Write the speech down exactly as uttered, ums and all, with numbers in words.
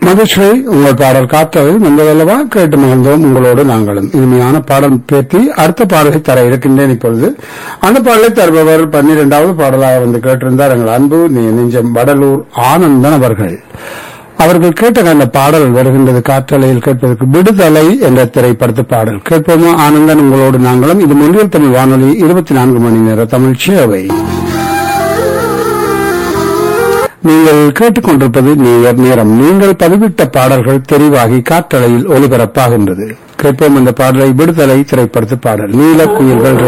மதுஸ்ரீ, உங்கள் பாடல் காத்தவை வந்ததல்லவா? கேட்டு மகிழ்ந்தோம் உங்களோடு நாங்களும். இனிமையான பாடல் பேட்டி அடுத்த பாடலை தர இருக்கின்றேன். இப்பொழுது அந்த பாடலை தருபவர் பன்னிரெண்டாவது பாடலாக வந்து கேட்டிருந்தார் எங்கள் அன்பு நெஞ்சம் வடலூர் ஆனந்தன் அவர்கள். அவர்கள் கேட்ட அந்த பாடல் வருகின்றது காற்றலையில் கேட்பதற்கு. விடுதலை என்ற திரைப்படத்து பாடல் கேட்போமா? ஆனந்தன், உங்களோடு நாங்களும். இது மொழியல் தமிழ் வானொலி, இருபத்தி நான்கு மணி நேர தமிழ் சேவை. நீங்கள் கேட்டுக்கொண்டிருப்பது நேயர் நேரம். நீங்கள் பதிவிட்ட பாடல்கள் தெரிவாகி காற்றலையில் ஒலிபரப்பாகின்றது. கேட்போம் இந்த பாடலை. விடுதலை திரைப்படத்து பாடல். நீலக்குயில்கள்